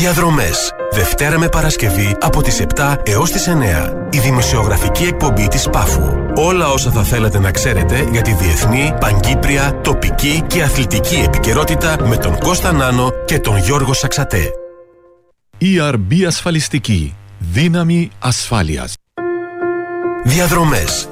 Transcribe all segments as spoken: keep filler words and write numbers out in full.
Διαδρομές. Δευτέρα με Παρασκευή από τις επτά έως τις εννέα. Η δημοσιογραφική εκπομπή της Πάφου. Όλα όσα θα θέλετε να ξέρετε για τη διεθνή, παγκύπρια, τοπική και αθλητική επικαιρότητα με τον Κώστα Νάνο και τον Γιώργο Σαξατέ. ι αρ μπι Ασφαλιστική. Δύναμη ασφάλειας. Διαδρομές.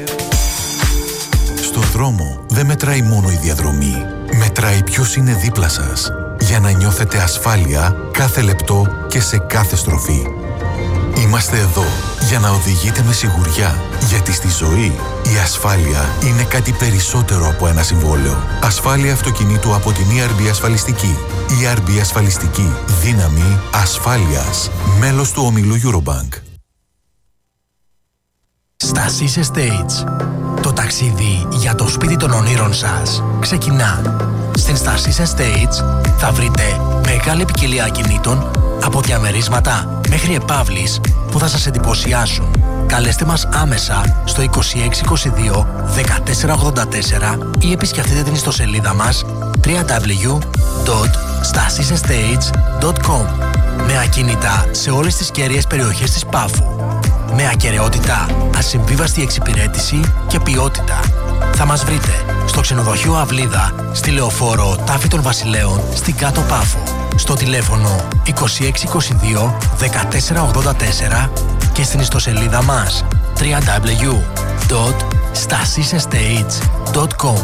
Στο δρόμο δεν μετράει μόνο η διαδρομή. Μετράει ποιος είναι δίπλα σας. Για να νιώθετε ασφάλεια κάθε λεπτό και σε κάθε στροφή. Είμαστε εδώ για να οδηγείτε με σιγουριά. Γιατί στη ζωή η ασφάλεια είναι κάτι περισσότερο από ένα συμβόλαιο. Ασφάλεια αυτοκινήτου από την ι αρ μπι Ασφαλιστική. ι αρ μπι Ασφαλιστική. Δύναμη ασφάλειας. Μέλος του ομίλου Eurobank. Stasis Estates. Το ταξίδι για το σπίτι των ονείρων σας ξεκινά. Στην Stasis Estates θα βρείτε μεγάλη ποικιλία ακινήτων από διαμερίσματα μέχρι επαύλεις που θα σας εντυπωσιάσουν. Καλέστε μας άμεσα στο είκοσι έξι είκοσι δύο δεκατέσσερα ογδόντα τέσσερα ή επισκεφτείτε την ιστοσελίδα μας double-u double-u double-u τελεία stasis estates τελεία com με ακίνητα σε όλες τις κέρυες περιοχές της Πάφου. Με ακεραιότητα, ασυμβίβαστη εξυπηρέτηση και ποιότητα. Θα μας βρείτε στο ξενοδοχείο Αυλίδα, στη Λεωφόρο Τάφη των Βασιλέων, στην Κάτω Πάφο. Στο τηλέφωνο είκοσι έξι είκοσι δύο δεκατέσσερα ογδόντα τέσσερα και στην ιστοσελίδα μας double-u double-u double-u τελεία stasis estates τελεία com.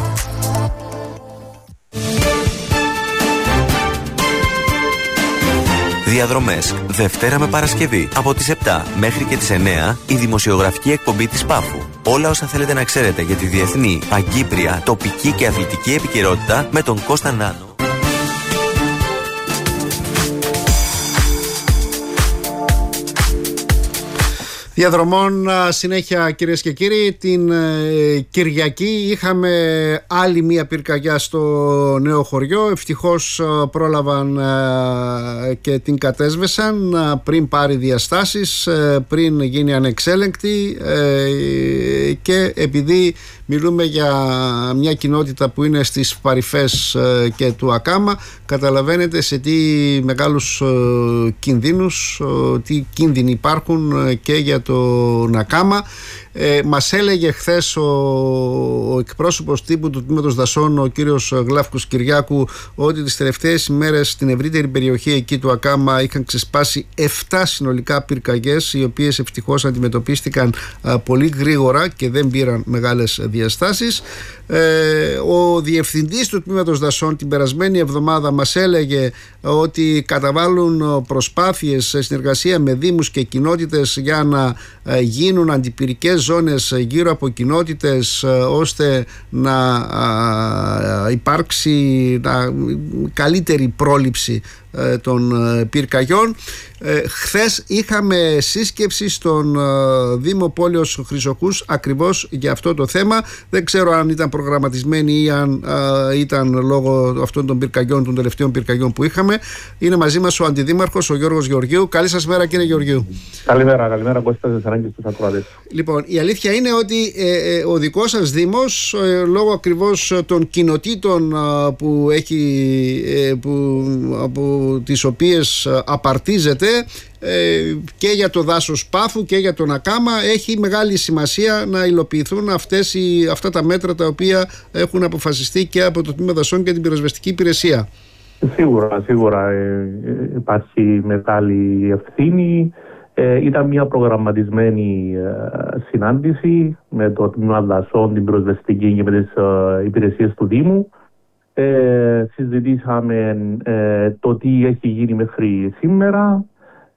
Διαδρομές. Δευτέρα με Παρασκευή από τις επτά μέχρι και τις εννέα η δημοσιογραφική εκπομπή της Πάφου. Όλα όσα θέλετε να ξέρετε για τη διεθνή, παγκύπρια, τοπική και αθλητική επικαιρότητα με τον Κώστα Νάνο. Διαδρομών συνέχεια, κυρίες και κύριοι. Την ε, Κυριακή είχαμε άλλη μία πυρκαγιά στο νέο χωριό. Ευτυχώς ε, πρόλαβαν ε, και την κατέσβεσαν ε, πριν πάρει διαστάσεις, ε, πριν γίνει ανεξέλεγκτη ε, και επειδή μιλούμε για μια κοινότητα που είναι στις παρυφές ε, και του Ακάμα, καταλαβαίνετε σε τι μεγάλους ε, κινδύνους, ε, τι κίνδυνοι υπάρχουν ε, και για τον Ακάμα. Ε, μας έλεγε χθες ο, ο εκπρόσωπος τύπου του Τμήματος Δασών, ο κύριος Γλάφκος Κυριάκου, ότι τις τελευταίες ημέρες στην ευρύτερη περιοχή εκεί του Ακάμα είχαν ξεσπάσει επτά συνολικά πυρκαγιές, οι οποίες ευτυχώς αντιμετωπίστηκαν α, πολύ γρήγορα και δεν πήραν μεγάλες διαστάσεις. Ε, ο διευθυντής του Τμήματος Δασών την περασμένη εβδομάδα μας έλεγε ότι καταβάλουν προσπάθειες σε συνεργασία με δήμους και κοινότητες για να ε, γίνουν αντιπυρικές ζώνες γύρω από κοινότητες, ε, ώστε να ε, υπάρξει να, καλύτερη πρόληψη ε, των ε, πυρκαγιών. Ε, χθες είχαμε σύσκεψη στον ε, Δήμο Πόλεως Χρυσοχούς ακριβώς για αυτό το θέμα. Δεν ξέρω αν ήταν προγραμματισμένη ή αν ε, ήταν λόγω αυτών των πυρκαγιών, των τελευταίων πυρκαγιών που είχαμε. Είναι μαζί μας ο Αντιδήμαρχος, ο Γιώργος Γεωργίου. Καλή σας μέρα, κύριε Γεωργίου. Καλημέρα, καλημέρα Κώστα, σας ανάγκη στους ακροατές. Λοιπόν, η αλήθεια είναι ότι ε, ε, ο δικός σας Δήμος, ε, λόγω ακριβώς των κοινοτήτων ε, που έχει, ε, που, από τις οποίες ε, απαρτίζεται, και για το δάσος Πάφου και για τον Ακάμα, έχει μεγάλη σημασία να υλοποιηθούν αυτές οι, αυτά τα μέτρα τα οποία έχουν αποφασιστεί και από το Τμήμα Δασών και την Πυροσβεστική Υπηρεσία. Σίγουρα, σίγουρα ε, υπάρχει μεγάλη ευθύνη. Ε, ήταν μια προγραμματισμένη ε, συνάντηση με το Τμήμα Δασών, την Πυροσβεστική και με τις ε, υπηρεσίες του Δήμου. Ε, συζητήσαμε ε, το τι έχει γίνει μέχρι σήμερα,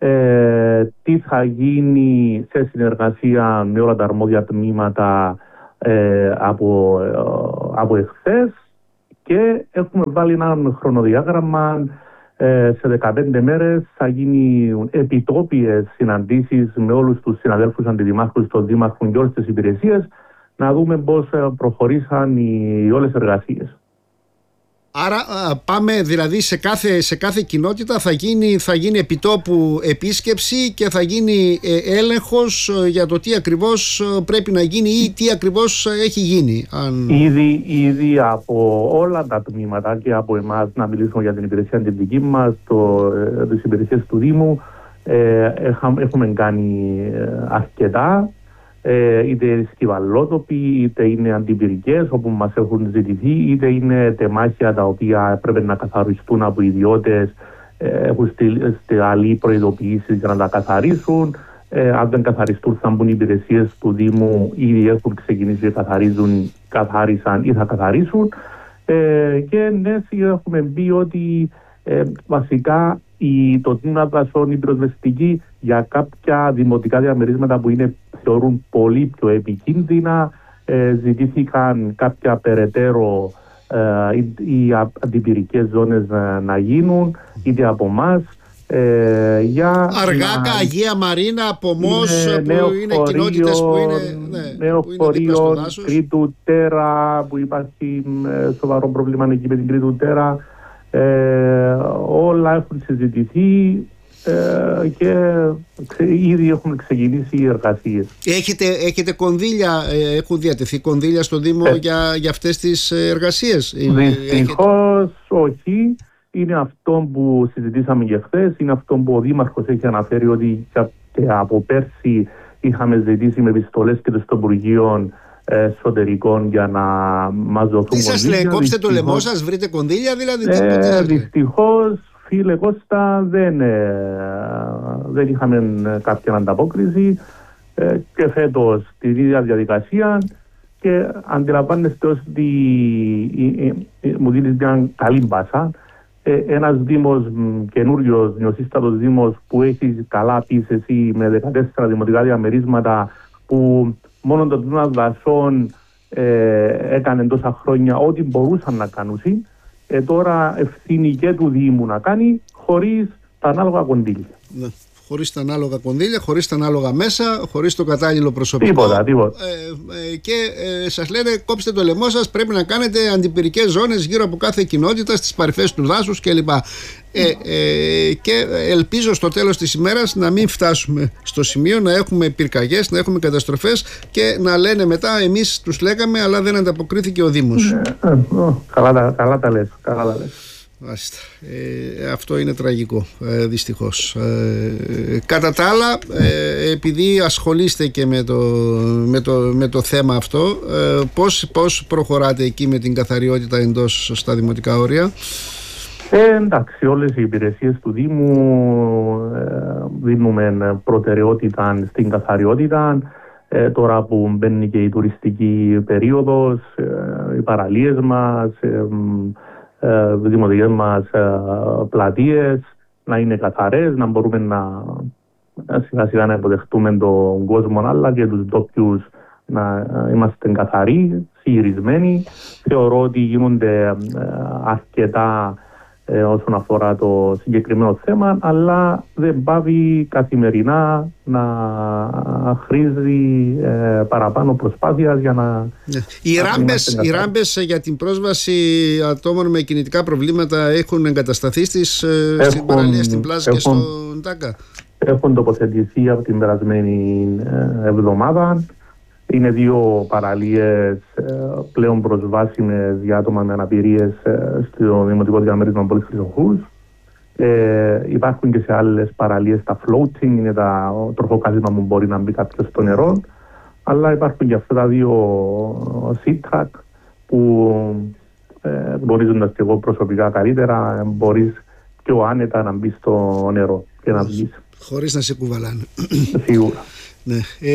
Ε, τι θα γίνει σε συνεργασία με όλα τα αρμόδια τμήματα ε, από, ε, από εχθές, και έχουμε βάλει ένα χρονοδιάγραμμα. Ε, σε δεκαπέντε μέρες θα γίνουν επιτόπιες συναντήσεις με όλους τους συναδέλφους αντιδημάρχους των δήμαρχων και όλες τις υπηρεσίες, να δούμε πώς προχωρήσαν οι όλες οι εργασίες. Άρα α, πάμε δηλαδή σε κάθε, σε κάθε κοινότητα θα γίνει, θα γίνει επιτόπου επίσκεψη και θα γίνει ε, έλεγχος για το τι ακριβώς πρέπει να γίνει ή τι ακριβώς έχει γίνει. Αν... Ήδη, ήδη από όλα τα τμήματα και από εμάς, να μιλήσουμε για την υπηρεσία την δική μας, το, ε, τις υπηρεσίες του Δήμου, ε, έχουμε κάνει αρκετά. Ε, είτε σκυβαλότοποι, είτε είναι αντιπυρικές όπου μας έχουν ζητηθεί, είτε είναι τεμάχια τα οποία πρέπει να καθαριστούν από ιδιώτες, ε, έχουν στείλει προειδοποιήσεις για να τα καθαρίσουν. Ε, αν δεν καθαριστούν θα μπουν οι υπηρεσίες του Δήμου, ήδη έχουν ξεκινήσει και καθαρίζουν, καθάρισαν ή θα καθαρίσουν. Ε, και ναι, έχουμε πει ότι ε, βασικά η, το τμήμα δασών, η πυροσβεστική για κάποια δημοτικά διαμερίσματα που είναι θεωρούν πολύ πιο επικίνδυνα, ε, ζητήθηκαν κάποια περαιτέρω ε, οι αντιπυρικές ζώνες να, να γίνουν είτε από εμάς. Ε, για Αργάκα, να... Αγία Μαρίνα, Πομός, που είναι κοινότητες που είναι, ναι, Νέο Χωρίον, Κρήτου Τέρα, που υπάρχει ε, σοβαρό πρόβλημα εκεί με την Κρήτου Τέρα. Ε, όλα έχουν συζητηθεί ε, και ήδη έχουν ξεκινήσει οι εργασίες. Έχετε, έχετε κονδύλια, ε, έχουν διατεθεί κονδύλια στο Δήμο ε, για, για αυτές τις εργασίες? Δυστυχώς έχετε... όχι. Είναι αυτό που συζητήσαμε και χθες, είναι αυτό που ο Δήμαρχος έχει αναφέρει ότι και από πέρσι είχαμε ζητήσει με επιστολές και των Υπουργείων Εσωτερικών για να μας δοθούν κονδύλια. Τι σας λέει, κόψτε το λαιμό σας, βρείτε κονδύλια δηλαδή? Ε, δυστυχώς, φίλε Κώστα, δεν, ε, δεν είχαμε κάποια ανταπόκριση ε, και φέτος τη ίδια διαδικασία. Και αντιλαμβάνεστε ότι ε, ε, μου δίνεις μια καλή μπάσα. Ε, ένας Δήμος καινούριος, νεοσύστατος Δήμος που έχει καλά πεις εσύ με δεκατέσσερα δημοτικά διαμερίσματα, που μόνο το τμήμα δασών ε, έκανε τόσα χρόνια ό,τι μπορούσαν να κάνουν. Ε, τώρα ευθύνη και του Δήμου να κάνει χωρίς τα ανάλογα κονδύλια. Ναι. Χωρίς τα ανάλογα κονδύλια, χωρίς τα ανάλογα μέσα, χωρίς το κατάλληλο προσωπικό. Τίποτα, τίποτα. Ε, ε, και ε, σας λένε κόψτε το λαιμό σας, πρέπει να κάνετε αντιπυρικές ζώνες γύρω από κάθε κοινότητα, στις παρυφές του δάσους κλπ. Ε, ε, και ελπίζω στο τέλος της ημέρας να μην φτάσουμε στο σημείο να έχουμε πυρκαγιές, να έχουμε καταστροφές και να λένε μετά εμείς τους λέγαμε αλλά δεν ανταποκρίθηκε ο Δήμος. Ε, ε, ε, καλά, καλά τα λες, καλά τα λες. Ε, αυτό είναι τραγικό, ε, δυστυχώς. Ε, κατά τα άλλα, ε, επειδή ασχολείστε και με το, με το, με το θέμα αυτό, ε, πώς, πώς προχωράτε εκεί με την καθαριότητα εντός στα δημοτικά όρια? Ε, εντάξει, όλες οι υπηρεσίες του Δήμου ε, δίνουμε προτεραιότητα στην καθαριότητα. Ε, τώρα που μπαίνει και η τουριστική περίοδος, ε, οι παραλίες μας, ε, ε, δημοτικές μας ε, πλατείες να είναι καθαρές, να μπορούμε να σιγά σιγά να υποδεχτούμε τον κόσμο αλλά και τους ντόπιους να είμαστε καθαροί, συγυρισμένοι. Θεωρώ ότι γίνονται ε, αρκετά ε, όσον αφορά το συγκεκριμένο θέμα, αλλά δεν πάβει καθημερινά να χρήζει ε, παραπάνω προσπάθειας για να... Ναι. Οι, να ράμπες, οι ράμπες για την πρόσβαση ατόμων με κινητικά προβλήματα έχουν εγκατασταθεί στις, έχουν, στην παραλία, στην πλάζα και στον Τάγκα? Έχουν τοποθετηθεί από την περασμένη εβδομάδα. Είναι δύο παραλίες ε, πλέον προσβάσιμες για άτομα με αναπηρίες ε, στο Δημοτικό Διαμέρισμα Πόλης Χρυσοχούς. Ε, υπάρχουν και σε άλλες παραλίες τα floating, είναι τα τροχοκάθισμα που μπορεί να μπει κάποιος στο νερό. Αλλά υπάρχουν και αυτά τα δύο sea track που ε, γνωρίζοντας και εγώ προσωπικά καλύτερα μπορείς πιο άνετα να μπει στο νερό και να βγεις. Χωρίς να σε κουβαλάνε. Σίγουρα. Ναι. Ε,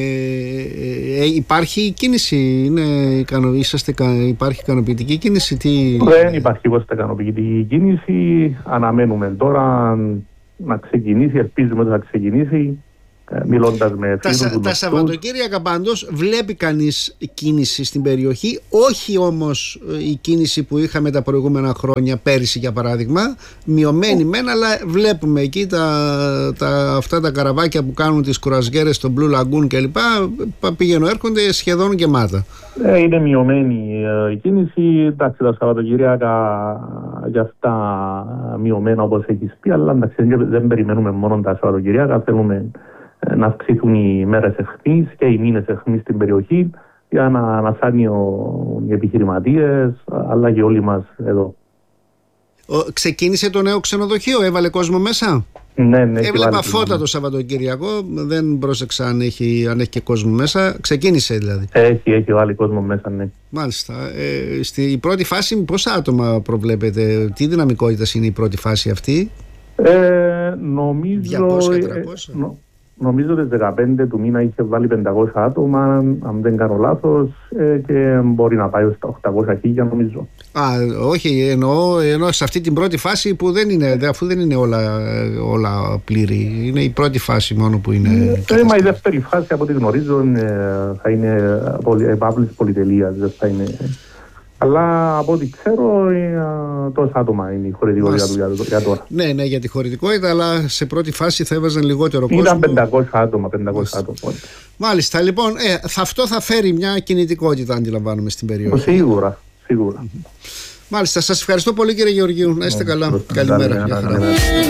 ε, υπάρχει κίνηση, είναι, είσαστε, υπάρχει ικανοποιητική κίνηση? Τι... Δεν υπάρχει ικανοποιητική κίνηση. Αναμένουμε τώρα να ξεκινήσει, ελπίζουμε ότι θα ξεκινήσει. μιλώντας με τα, φίλους σα, τα Σαββατοκύριακα πάντως βλέπει κανείς κίνηση στην περιοχή, όχι όμως η κίνηση που είχαμε τα προηγούμενα χρόνια, πέρυσι για παράδειγμα, μειωμένη oh. μεν, αλλά βλέπουμε εκεί τα, τα, αυτά τα καραβάκια που κάνουν τις κουρασγέρες στο Blue Lagoon κλπ, πηγαίνουν έρχονται σχεδόν γεμάτα. Ε, είναι μειωμένη η κίνηση, εντάξει, τα Σαββατοκύριακα για αυτά μειωμένα όπως έχεις πει, αλλά εντάξει, δεν περιμένουμε μόνο τα Σαββατοκύριακα, θέλουμε να αυξηθούν οι μέρες εχμής και οι μήνες εχμής στην περιοχή για να ανασάνουν οι επιχειρηματίες αλλά και όλοι μας εδώ. Ο, ξεκίνησε το νέο ξενοδοχείο, έβαλε κόσμο μέσα? Ναι, ναι. Έβλεπα φώτα το Σαββατοκύριακο, δεν πρόσεξα αν έχει, αν έχει και κόσμο μέσα. Ξεκίνησε δηλαδή? Έχει, έχει βάλει κόσμο μέσα, ναι. Μάλιστα. Ε, στη πρώτη φάση πόσα άτομα προβλέπετε, τι δυναμικότητας είναι η πρώτη φάση αυτή? Ε, νομίζω... διακόσια τριακόσια. Ε, νο, Νομίζω ότι δεκαπέντε του μήνα είχε βάλει πεντακόσια άτομα, αν δεν κάνω λάθος, ε, και μπορεί να πάει στα οκτακόσια χιλιάδες νομίζω. Α, όχι, εννοώ, εννοώ σε αυτή την πρώτη φάση που δεν είναι, αφού δεν είναι όλα, όλα πλήρη. Είναι η πρώτη φάση μόνο που είναι. Ε, μα η δεύτερη φάση από ό,τι γνωρίζω θα είναι επάβληση πολυτελείας, δεν θα είναι. Αλλά από ό,τι ξέρω, τόσα άτομα είναι η χωρητικότητα του για τώρα. Ναι, ναι, για τη χωρητικότητα, αλλά σε πρώτη φάση θα έβαζαν λιγότερο κόσμο. Ήταν πεντακόσια άτομα, πεντακόσια άτομα. Μάλιστα, λοιπόν, ε, αυτό θα φέρει μια κινητικότητα, αντιλαμβάνομαι, στην περιοχή. Σίγουρα, σίγουρα. Μάλιστα, σας ευχαριστώ πολύ, κύριε Γεωργίου. Να είστε καλά. Καλημέρα.